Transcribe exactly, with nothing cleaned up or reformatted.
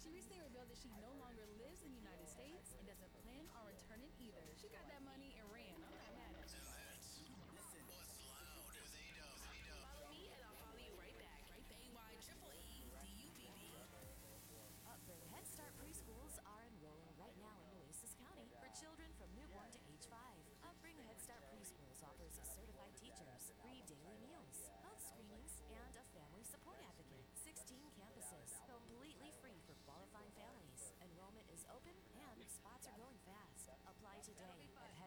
She recently revealed that she no longer lives in the United States and doesn't plan on returning either. She got that money and ran. I'm not mad at her. And that's What's Loud with A-Dub. Follow me and I'll follow you right back. A Y triple E D U B B. Upbring Head Start preschools are enrolling right now in Nueces County for children from newborn to age five. Upbring Head Start preschools offers certified teachers, free daily meals, health screenings, and a family support advocate. sixteen campuses, completely free for qualifying families. Enrollment is open and spots are going